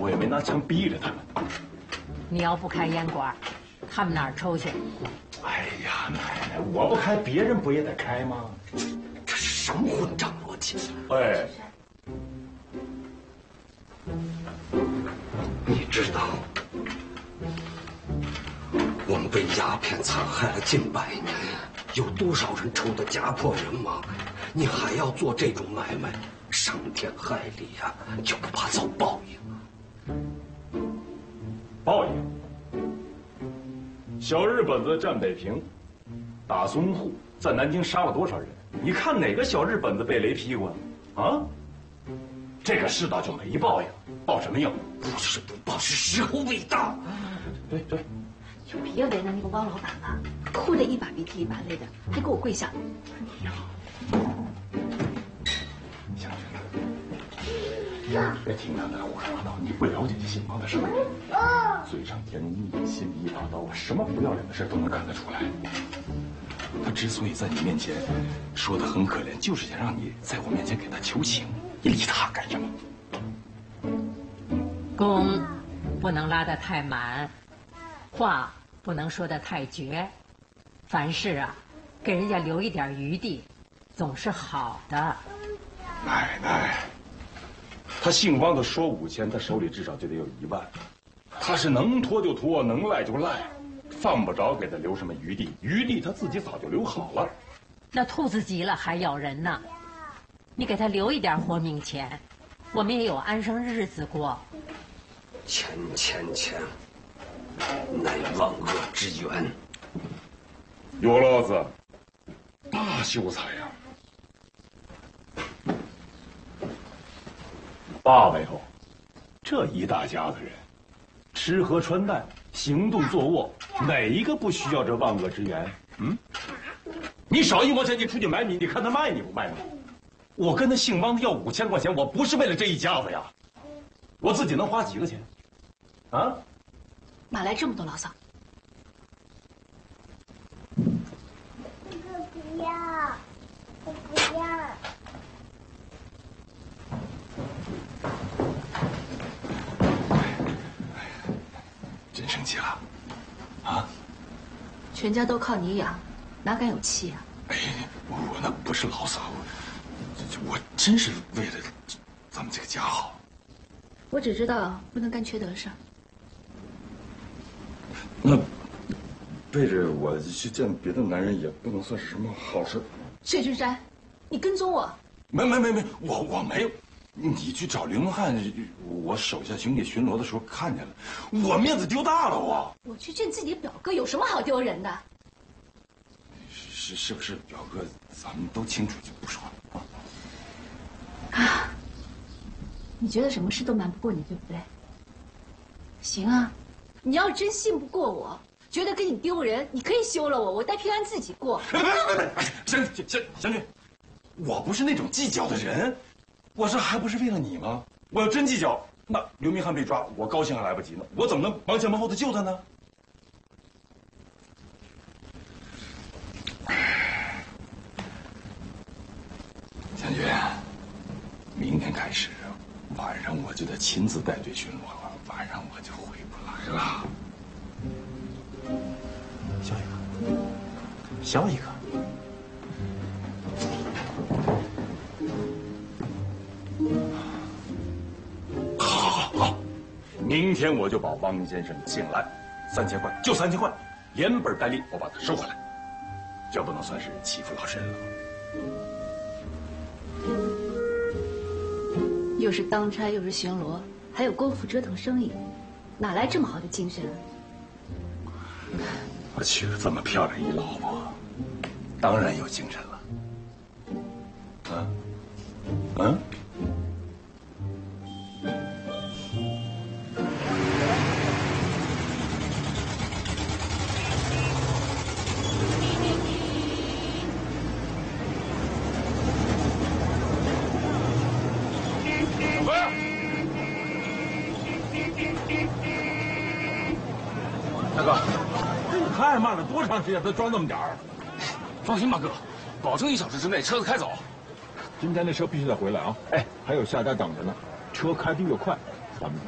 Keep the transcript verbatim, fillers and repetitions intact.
我也没拿枪逼着他们。 你要不开烟馆，他们哪儿抽去？ 哎呀，奶奶，我不开，别人不也得开吗？ 这是什么混账逻辑？ 哎， 你知道，我们被鸦片残害了近百年，有多少人抽得家破人亡？你还要做这种买卖，伤天害理呀、啊！就不怕遭报应啊？ 报应。小日本子占北平，打淞沪，在南京杀了多少人？你看哪个小日本子被雷劈过啊？这个世道就没报应，报什么应？ 不是不报，是时候未到。 对对， 就别为难那个汪老板了，哭得一把鼻涕一把泪的，还给我跪下。 哎呀，行了行了，别听他那胡说八道，你不了解这姓汪的什么人，嘴上甜如蜜，心里一把刀，什么不要脸的事都能干得出来。他之所以在你面前说的很可怜，就是想让你在我面前给他求情。你理他干什么？ 弓不能拉得太满，话不能说得太绝，凡事啊，给人家留一点余地，总是好的。 奶奶，他姓汪的说五千，他手里至少就得有一万。他是能拖就拖，能赖就赖，犯不着给他留什么余地，余地他自己早就留好了。 那兔子急了还咬人呢，你给他留一点活命钱，我们也有安生日子过。 钱钱钱，乃万恶之源。 有老子，大秀才呀！爸爸哟，这一大家子人，吃喝穿戴、行动坐卧，哪一个不需要这万恶之源？嗯，你少一毛钱，你出去买米，你看他卖你不卖你？我跟那姓汪的要五千块钱，我不是为了这一家子呀，我自己能花几个钱？啊？ 哪来这么多牢骚？ 我不要，我不要。 真生气了，啊？ 全家都靠你养，哪敢有气呀？ 哎，我那不是牢骚，我真是为了咱们这个家好。 我只知道不能干缺德事儿。 那背着我去见别的男人，也不能算是什么好事。 薛君山，你跟踪我？ 没没没没，我我没有。你去找凌汉，我手下兄弟巡逻的时候看见了，我面子丢大了我。 我去见自己表哥有什么好丢人的？ 是是不是表哥，咱们都清楚，就不说了啊。啊，你觉得什么事都瞒不过你，对不对？行啊，你要真信不过我，觉得跟你丢人，你可以休了我，我带平安自己过。 别别别别！行行行行行，我不是那种计较的人，我这还不是为了你吗？我要真计较，那刘明翰被抓，我高兴还来不及呢，我怎么能忙前忙后的救他呢？将军，明天开始，晚上我就得亲自带队巡逻了，晚上我就回不来了。笑一个，笑一个。好，好，好，明天我就把汪先生请来，三千块，就三千块，连本带利，我把他收回来，这不能算是欺负老身了。 又是当差又是巡逻，还有功夫折腾生意，哪来这么好的精神啊？ 我娶了这么漂亮一老婆，当然有精神了。啊？嗯？ 大哥，太慢了，多长时间才装那么点儿？ 放心吧，哥，保证一小时之内车子开走。 今天那车必须得回来啊！哎，还有下家等着呢，车开得越快，咱们